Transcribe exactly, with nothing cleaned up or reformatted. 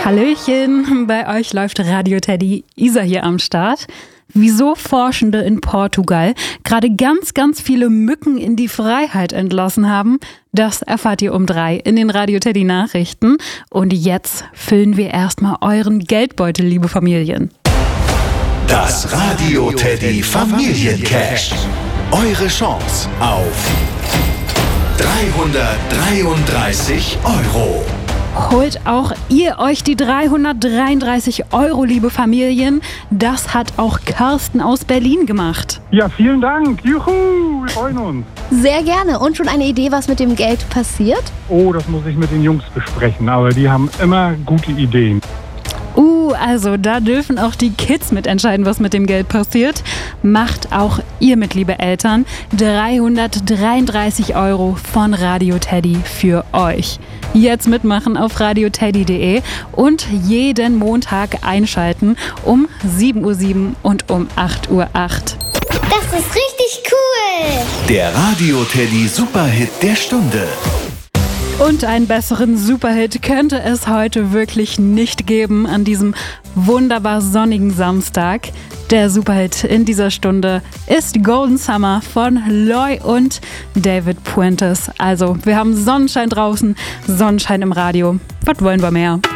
Hallöchen, bei euch läuft Radio Teddy. Isa hier am Start. Wieso Forschende in Portugal gerade ganz, ganz viele Mücken in die Freiheit entlassen haben, das erfahrt ihr um drei in den Radio Teddy Nachrichten. Und jetzt füllen wir erstmal euren Geldbeutel, liebe Familien. Das Radio Teddy Familiencash. Eure Chance auf dreihundertdreiunddreißig Euro. Holt auch ihr euch die dreihundertdreiunddreißig Euro, liebe Familien. Das hat auch Carsten aus Berlin gemacht. Ja, vielen Dank. Juhu, wir freuen uns. Sehr gerne. Und schon eine Idee, was mit dem Geld passiert? Oh, das muss ich mit den Jungs besprechen, aber die haben immer gute Ideen. Uh, also da dürfen auch die Kids mitentscheiden, was mit dem Geld passiert. Macht auch ihr mit, liebe Eltern. dreihundertdreiunddreißig Euro von Radio Teddy für euch. Jetzt mitmachen auf radio teddy punkt de und jeden Montag einschalten um sieben Uhr sieben und um acht Uhr acht. Das ist richtig cool! Der Radio Teddy Superhit der Stunde. Und einen besseren Superhit könnte es heute wirklich nicht geben an diesem wunderbar sonnigen Samstag. Der Superhit in dieser Stunde ist Golden Summer von Loy und David Puentes. Also, wir haben Sonnenschein draußen, Sonnenschein im Radio. Was wollen wir mehr?